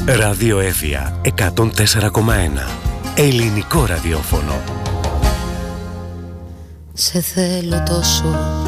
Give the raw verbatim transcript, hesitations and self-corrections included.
Ράδιο Εύβοια εκατόν τέσσερα κόμμα ένα. Ελληνικό ραδιόφωνο. Σε θέλω τόσο